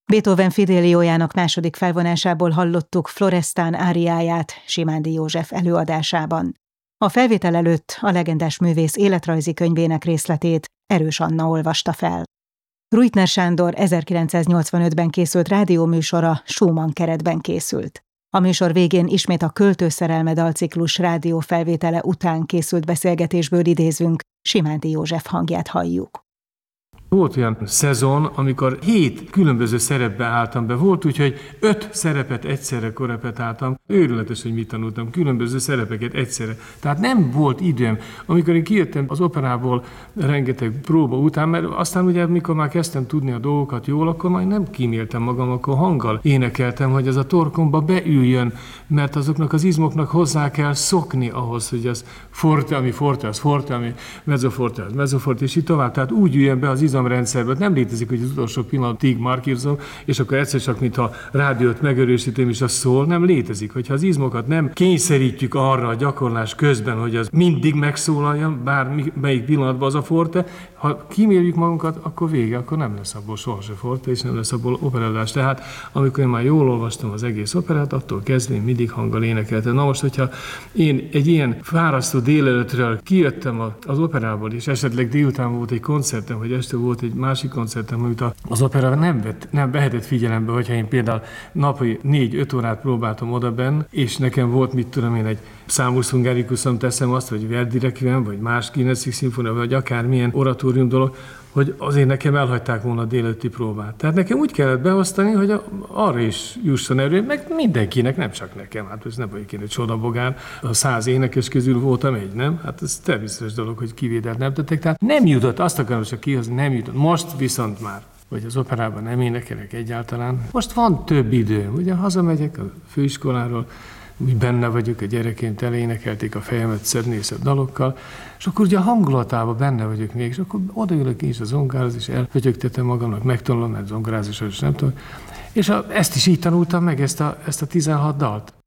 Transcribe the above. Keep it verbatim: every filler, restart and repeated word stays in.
Beethoven Fideliójának második felvonásából hallottuk Florestán áriáját Simándi József előadásában. A felvétel előtt a legendás művész életrajzi könyvének részletét Erős Anna olvasta fel. Ruytner Sándor ezerkilencszáznyolcvanötben készült rádióműsora Schumann keretben készült. A műsor végén ismét a Költő szerelme dalciklus rádiófelvétele után készült beszélgetésből idézünk, Simándi József hangját halljuk. Volt olyan szezon, amikor hét különböző szerepbe álltam be. Volt úgy, hogy öt szerepet egyszerre korepetáltam. Őrületes, hogy mit tanultam, különböző szerepeket egyszerre. Tehát nem volt időm. Amikor én kijöttem az operából rengeteg próba után, mert aztán ugye, mikor már kezdtem tudni a dolgokat jól, akkor már nem kíméltem magam, akkor hanggal énekeltem, hogy az a torkomba beüljön, mert azoknak az izmoknak hozzá kell szokni ahhoz, hogy az forte, ami forte, az forte, ami mezzoforte, az mezzoforte, és így tovább. Tehát úgy üljön be az izom rendszerben. Nem létezik, hogy az utolsó pillanatig markírzom, és akkor egyszer csak, mintha rádiót megerősítem, és az szól, nem létezik. Hogyha az izmokat nem kényszerítjük arra a gyakorlás közben, hogy az mindig megszólaljon, bár melyik pillanatban az a forte, ha kíméljük magunkat, akkor vége, akkor nem lesz abból sohasem forte, és nem lesz abból operálás. Tehát amikor én már jól olvastam az egész operát, attól kezdve én mindig hanggal énekeltem. Na most, hogyha én egy ilyen fárasztó délelőttről kijöttem az operából, és esetleg délután volt egy koncertem, vagy este volt egy másik koncertem, amit az opera nem, vett, nem vehetett figyelembe, hogyha én például napi négy-öt órát próbáltam odabenn, és nekem volt, mit tudom én, egy Számus Hungaricusom, teszem azt, vagy Verdi Requiem, vagy más kilencedik szimfónia, vagy akármilyen oratórium dolog, hogy azért nekem elhagyták volna a délelőtti próbát. Tehát nekem úgy kellett beosztani, hogy a, arra is jusson erő, meg mindenkinek, nem csak nekem. Hát ez nem vagyok én egy csodabogár. A száz énekes közül voltam egy, nem? Hát ez természetes dolog, hogy kivételt nem tettek. Tehát nem jutott, azt akarom csak kihozni, nem jutott. Most viszont már, hogy az operában nem énekelek egyáltalán. Most van több időm. Ugye hazamegyek a főiskoláról, úgy benne vagyok, a gyereként elénekelték a fejemet szednészebb dalokkal, és akkor ugye a hangulatában benne vagyok még, és akkor odaülök én is a zongához, és elpötyögtetem magamnak, megtanulom, mert zongárázni sajnos nem tudom. És a, ezt is így tanultam meg, ezt a, ezt a tizenhat dalt.